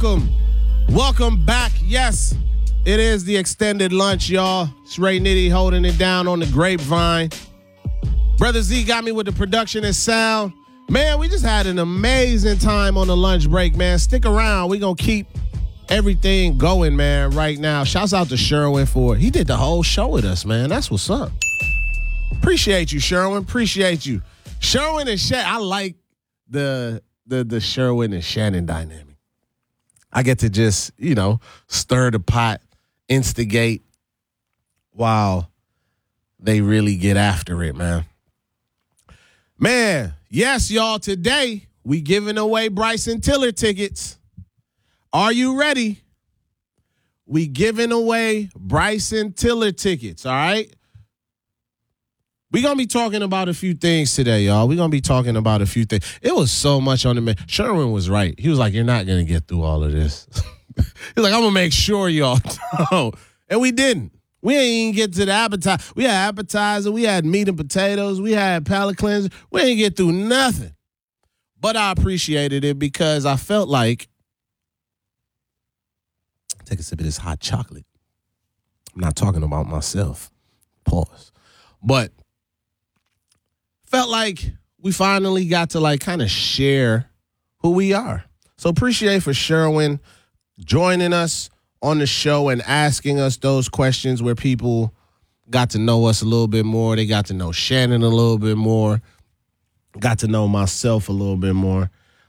Welcome back. Yes, it is the extended lunch, y'all. It's Ray Nitty holding it down on the grapevine. Brother Z got me with the production and sound. Man, we just had an amazing time on the lunch break, man. Stick around. We're going to keep everything going, man, right now. Shouts out to Sherwin for it. He did the whole show with us, man. That's what's up. Appreciate you, Sherwin. Appreciate you. Sherwin and Shannon. I like the Sherwin and Shannon dynamic. I get to just, stir the pot, instigate while they really get after it, man. Man, yes, y'all, today we giving away Bryson Tiller tickets. Are you ready? We giving away Bryson Tiller tickets, all right? We're going to be talking about a few things today, y'all. We're going to be talking about a few things. It was so much on the man. Sherwin was right. He was like, you're not going to get through all of this. He's like, I'm going to make sure y'all don't. And we didn't. We ain't even get to the appetizer. We had appetizer. We had meat and potatoes. We had palate cleanser. We ain't get through nothing. But I appreciated it because I felt like, take a sip of this hot chocolate. I'm not talking about myself. Pause. But felt like we finally got to kind of share who we are. So appreciate for Sherwin joining us on the show and asking us those questions where people got to know us a little bit more. They got to know Shannon a little bit more. Got to know myself a little bit more.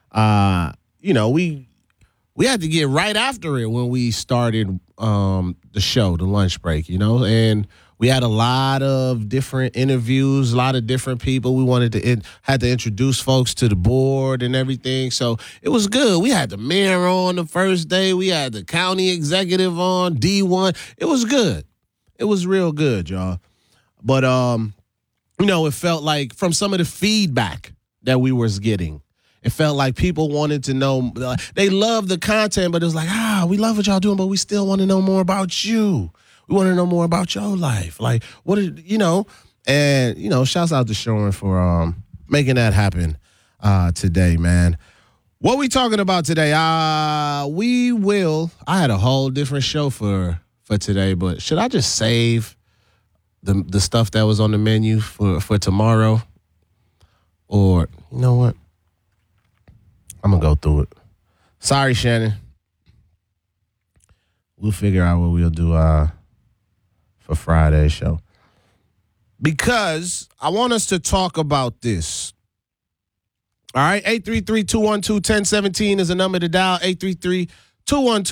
We had to get right after it when we started the show, the lunch break, and we had a lot of different interviews, a lot of different people. We wanted to had to introduce folks to the board and everything. So it was good. We had the mayor on the first day. We had the county executive on, D1. It was good. It was real good, y'all. But, it felt like from some of the feedback that we was getting, it felt like people wanted to know. They loved the content, but it was like, we love what y'all doing, but we still want to know more about you. We want to know more about your life. Like, what did, and, shouts out to Sherwin for making that happen today, man. What we talking about today? I had a whole different show for today, but should I just save the stuff that was on the menu for tomorrow? Or, you know what? I'm going to go through it. Sorry, Shannon. We'll figure out what we'll do for Friday's show. Because I want us to talk about this. All right, 833-212-1017 is the number to dial. 833-212